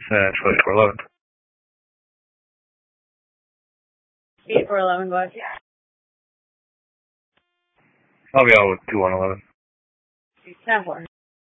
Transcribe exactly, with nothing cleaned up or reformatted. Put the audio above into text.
Uh, Charlie four eleven. eight four eleven, go ahead. I'll be out with two one eleven. ten four.